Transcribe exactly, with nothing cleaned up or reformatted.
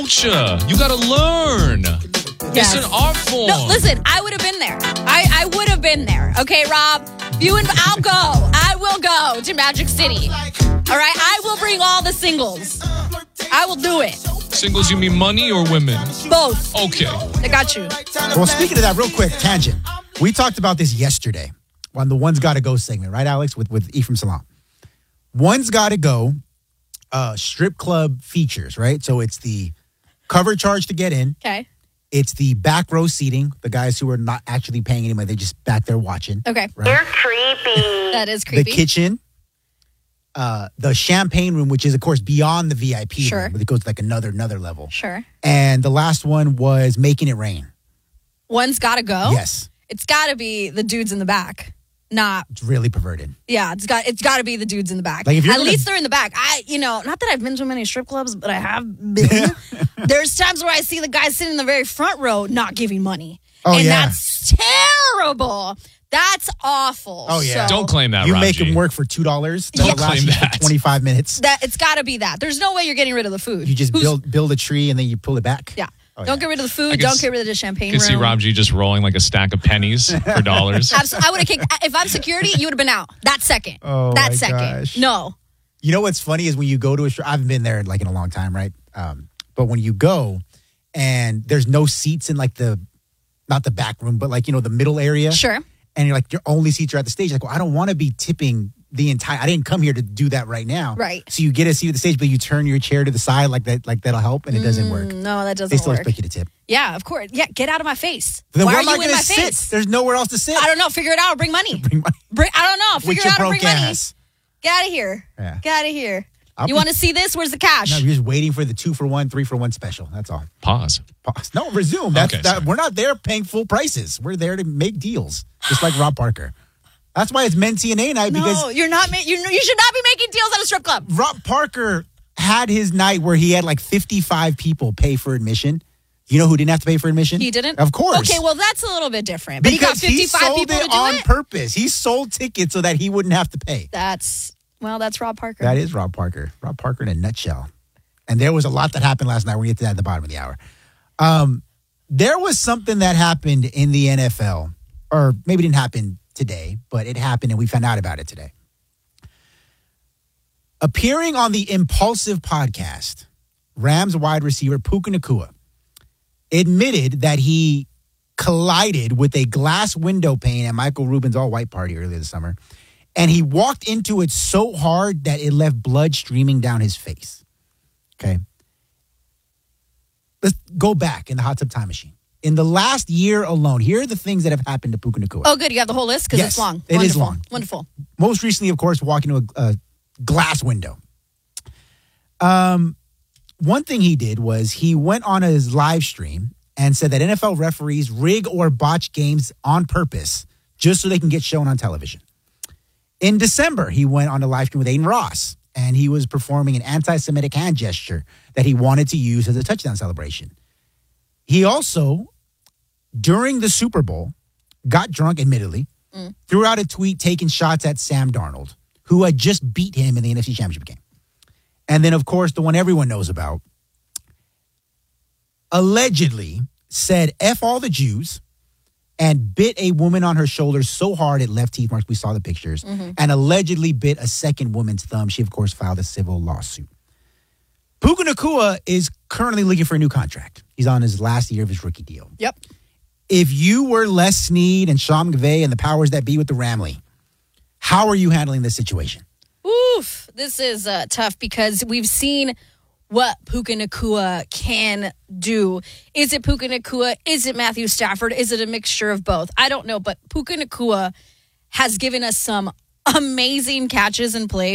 culture. You got to learn. Yes. It's an art form. No, listen, I would have been there. I, I would have been there. Okay, Rob? You and I'll go. I will go to Magic City. All right? I will bring all the singles. I will do it. Singles, you mean money or women? Both. Okay. I got you. Well, speaking of that, real quick, tangent. We talked about this yesterday on the One's Gotta Go segment, right, Alex, with, with Ephraim Salam. One's Gotta Go uh, strip club features, right? So it's the cover charge to get in. Okay. It's the back row seating, the guys who are not actually paying any money. They're just back there watching. Okay. Right? You're creepy. That is creepy. The kitchen, uh, the champagne room, which is, of course, beyond the V I P Sure. room. But it goes like another, another level. Sure. And the last one was making it rain. One's got to go? Yes. It's got to be the dudes in the back. Not, It's really perverted. yeah, it's got it's got to be the dudes in the back. Like, if you're At gonna- least they're in the back. I, you know, not that I've been to many strip clubs, but I have been. There's times where I see the guy sitting in the very front row not giving money. Oh, and yeah. that's terrible. That's awful. Oh, yeah. So Don't claim that, You Raji. make them work for two dollars. Don't That'll last claim you for that. twenty-five minutes. That it's got to be that. There's no way you're getting rid of the food. You just Who's- build build a tree and then you pull it back. Yeah. Oh, Don't yeah. get rid of the food. I can Don't s- get rid of the champagne You can see room. Rob G just rolling like a stack of pennies for dollars. Absol- I would have kicked. If I'm security, you would have been out that second. Oh, that my second. gosh. No. You know what's funny is when you go to a strip, I haven't been there like in a long time, right? Um, but when you go and there's no seats in like the, not the back room, but like, you know, the middle area. Sure. And you're like, your only seats are at the stage. Like, well, I don't want to be tipping the entire, I didn't come here to do that right now. Right. So you get a seat at the stage, but you turn your chair to the side like that, like that'll help and it doesn't work. No, that They doesn't still work. expect you to tip. Yeah, of course. Yeah, get out of my face. Then Why where are am you I in going my to sit? face? There's nowhere else to sit. I don't know. Figure it out or bring money. Bring my, Bring, I don't know. with Figure your it out or broke bring money. ass. Get out of here. Yeah. Get out of here. I'll you be- want to see this? Where's the cash? No, you're just waiting for the two for one, three for one special. That's all. Pause. Pause. No, resume. That's, Okay, that, sorry. we're not there paying full prices. We're there to make deals, just like Rob Parker. That's why it's Men T N A night, no, because you're not. Ma- you you should not be making deals at a strip club. Rob Parker had his night where he had like fifty-five people pay for admission. You know who didn't have to pay for admission? He didn't. Of course. Okay, well that's a little bit different. But he got because he fifty-five sold people it to do on it. purpose. He sold tickets so that he wouldn't have to pay. That's well, that's Rob Parker. That is Rob Parker. Rob Parker in a nutshell. And there was a lot that happened last night. We're going to get to that at the bottom of the hour. Um, there was something that happened in the N F L, or maybe it didn't happen today, but it happened and we found out about it today. Appearing on the Impulsive podcast, Rams wide receiver Puka Nacua admitted that he collided with a glass window pane at Michael Rubin's all-white party earlier this summer, and he walked into it so hard that it left blood streaming down his face. Okay? Let's go back in the hot tub time machine. In the last year alone, here are the things that have happened to Puka Nacua. Oh, good. You have the whole list because Yes, it's long. it is Wonderful. long. Wonderful. Most recently, of course, walking into a, a glass window. Um, one thing he did was he went on his live stream and said that N F L referees rig or botch games on purpose just so they can get shown on television. In December, he went on a live stream with Aiden Ross, and he was performing an anti-Semitic hand gesture that he wanted to use as a touchdown celebration. He also, during the Super Bowl, got drunk, admittedly, mm. threw out a tweet taking shots at Sam Darnold, who had just beat him in the N F C Championship game. And then, of course, the one everyone knows about, allegedly said F all the Jews and bit a woman on her shoulder so hard it left teeth marks. We saw the pictures. Mm-hmm. And allegedly bit a second woman's thumb. She, of course, filed a civil lawsuit. Puka Nacua is currently looking for a new contract. He's on his last year of his rookie deal. Yep. If you were Les Snead and Sean McVay and the powers that be with the Ramley, how are you handling this situation? Oof. This is uh, tough because we've seen what Puka Nacua can do. Is it Puka Nacua? Is it Matthew Stafford? Is it a mixture of both? I don't know, but Puka Nacua has given us some amazing catches and plays.